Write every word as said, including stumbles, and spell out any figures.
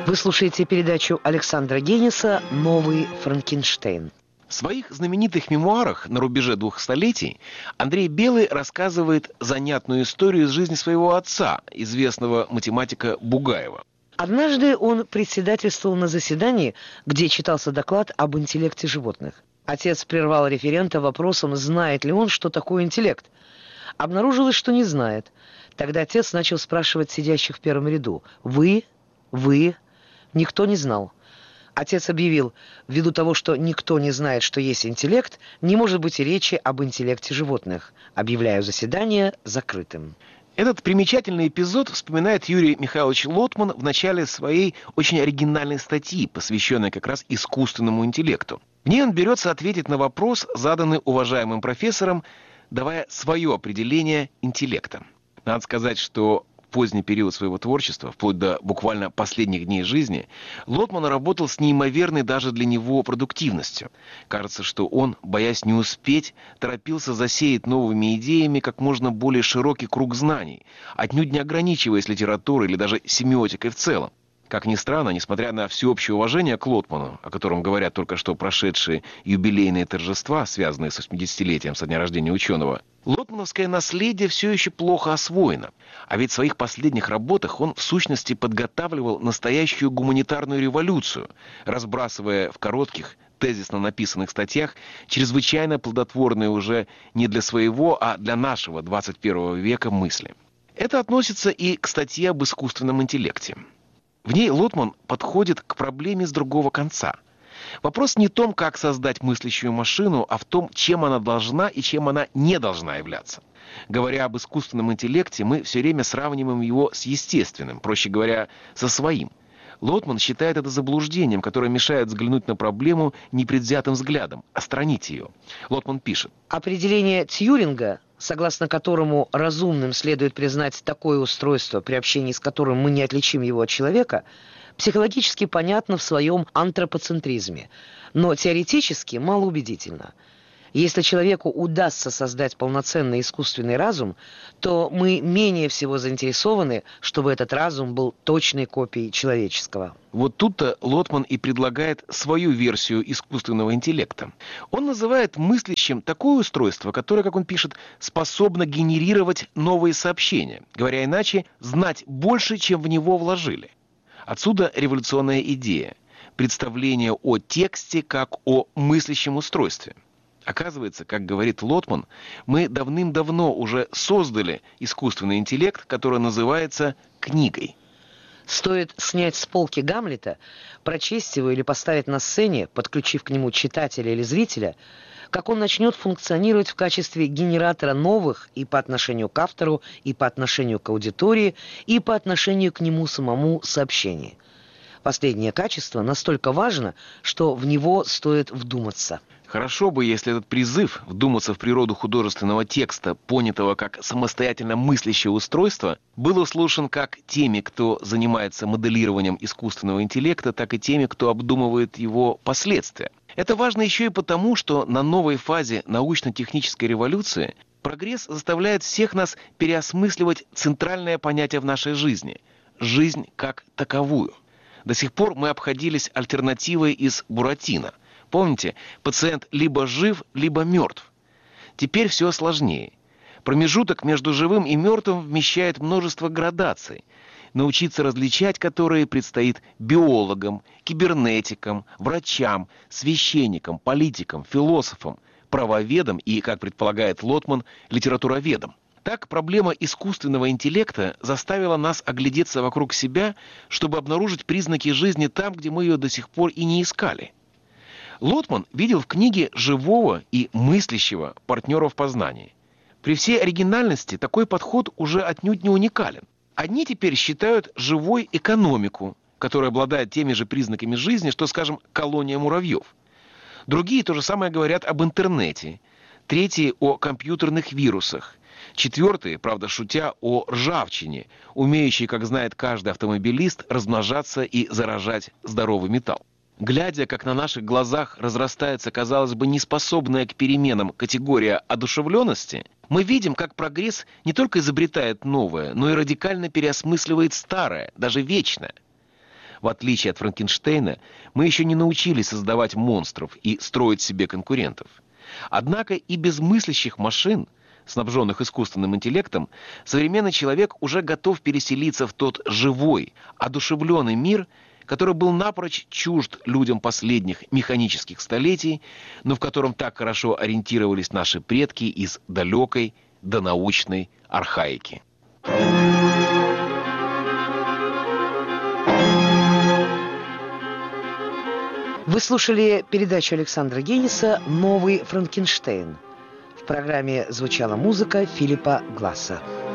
Вы слушаете передачу Александра Генеса «Новый Франкенштейн». В своих знаменитых мемуарах «На рубеже двух столетий» Андрей Белый рассказывает занятную историю из жизни своего отца, известного математика Бугаева. Однажды он председательствовал на заседании, где читался доклад об интеллекте животных. Отец прервал референта вопросом, знает ли он, что такое интеллект. Обнаружилось, что не знает. Тогда отец начал спрашивать сидящих в первом ряду: «Вы? Вы?» Никто не знал. Отец объявил: ввиду того, что никто не знает, что есть интеллект, не может быть и речи об интеллекте животных. Объявляю заседание закрытым. Этот примечательный эпизод вспоминает Юрий Михайлович Лотман в начале своей очень оригинальной статьи, посвященной как раз искусственному интеллекту. В ней он берется ответить на вопрос, заданный уважаемым профессором, давая свое определение интеллекта. Надо сказать, что в поздний период своего творчества, вплоть до буквально последних дней жизни, Лотман работал с неимоверной даже для него продуктивностью. Кажется, что он, боясь не успеть, торопился засеять новыми идеями как можно более широкий круг знаний, отнюдь не ограничиваясь литературой или даже семиотикой в целом. Как ни странно, несмотря на всеобщее уважение к Лотману, о котором говорят только что прошедшие юбилейные торжества, связанные с восьмидесятилетием со дня рождения ученого, лотмановское наследие все еще плохо освоено. А ведь в своих последних работах он в сущности подготавливал настоящую гуманитарную революцию, разбрасывая в коротких, тезисно написанных статьях чрезвычайно плодотворные уже не для своего, а для нашего двадцать первого века мысли. Это относится и к статье об искусственном интеллекте. В ней Лотман подходит к проблеме с другого конца. Вопрос не в том, как создать мыслящую машину, а в том, чем она должна и чем она не должна являться. Говоря об искусственном интеллекте, мы все время сравниваем его с естественным, проще говоря, со своим. Лотман считает это заблуждением, которое мешает взглянуть на проблему непредвзятым взглядом, отстранить ее. Лотман пишет: Определение Тьюринга, согласно которому разумным следует признать такое устройство, при общении с которым мы не отличим его от человека, психологически понятно в своем антропоцентризме, но теоретически малоубедительно. Если человеку удастся создать полноценный искусственный разум, то мы менее всего заинтересованы, чтобы этот разум был точной копией человеческого. Вот тут-то Лотман и предлагает свою версию искусственного интеллекта. Он называет мыслящим такое устройство, которое, как он пишет, способно генерировать новые сообщения. Говоря иначе, знать больше, чем в него вложили. Отсюда революционная идея – представление о тексте как о мыслящем устройстве. Оказывается, как говорит Лотман, мы давным-давно уже создали искусственный интеллект, который называется книгой. Стоит снять с полки Гамлета, прочесть его или поставить на сцене, подключив к нему читателя или зрителя, как он начнет функционировать в качестве генератора новых и по отношению к автору, и по отношению к аудитории, и по отношению к нему самому сообщений. Последнее качество настолько важно, что в него стоит вдуматься. Хорошо бы, если этот призыв вдуматься в природу художественного текста, понятого как самостоятельно мыслящее устройство, был услышан как теми, кто занимается моделированием искусственного интеллекта, так и теми, кто обдумывает его последствия. Это важно еще и потому, что на новой фазе научно-технической революции прогресс заставляет всех нас переосмысливать центральное понятие в нашей жизни – жизнь как таковую. До сих пор мы обходились альтернативой из Буратино. Помните, пациент либо жив, либо мертв. Теперь все сложнее. Промежуток между живым и мертвым вмещает множество градаций, научиться различать которые предстоит биологам, кибернетикам, врачам, священникам, политикам, философам, правоведам и, как предполагает Лотман, литературоведам. Так, проблема искусственного интеллекта заставила нас оглядеться вокруг себя, чтобы обнаружить признаки жизни там, где мы ее до сих пор и не искали. Лотман видел в книге живого и мыслящего партнера в познании. При всей оригинальности такой подход уже отнюдь не уникален. Одни теперь считают живой экономику, которая обладает теми же признаками жизни, что, скажем, колония муравьев. Другие то же самое говорят об интернете. Третьи – о компьютерных вирусах. Четвертые, правда шутя, о ржавчине, умеющей, как знает каждый автомобилист, размножаться и заражать здоровый металл. Глядя, как на наших глазах разрастается, казалось бы, неспособная к переменам категория одушевленности, мы видим, как прогресс не только изобретает новое, но и радикально переосмысливает старое, даже вечное. В отличие от Франкенштейна, мы еще не научились создавать монстров и строить себе конкурентов. Однако и без мыслящих машин, снабженных искусственным интеллектом, современный человек уже готов переселиться в тот живой, одушевленный мир, который был напрочь чужд людям последних механических столетий, но в котором так хорошо ориентировались наши предки из далекой донаучной архаики. Вы слушали передачу Александра Гениса «Новый Франкенштейн». В программе звучала музыка Филиппа Гласса.